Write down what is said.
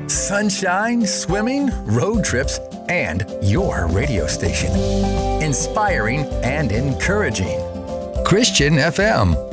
Sunshine, swimming, road trips, and your radio station. Inspiring and encouraging. Christian FM.